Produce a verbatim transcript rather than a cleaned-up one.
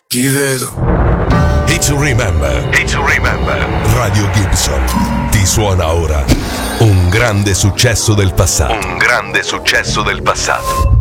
Ti vedo. Hit to remember. Hit to remember. Radio Gibson ti suona ora un grande successo del passato. Un grande successo del passato.